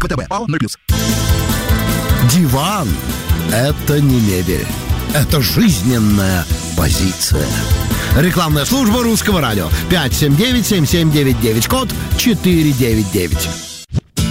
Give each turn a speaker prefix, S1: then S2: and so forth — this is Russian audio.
S1: ВТБ. ОАО «Ноль плюс».
S2: Диван – это не мебель. Это жизненная позиция. Рекламная служба Русского радио. 579-7799, код 499.